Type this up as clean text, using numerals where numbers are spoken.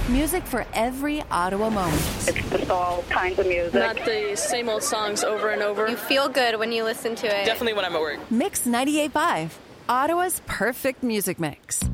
Music for every Ottawa moment. It's just all kinds of music. Not the same old songs over and over. You feel good when you listen to it. Definitely when I'm at work. Mix 98.5, Ottawa's perfect music mix.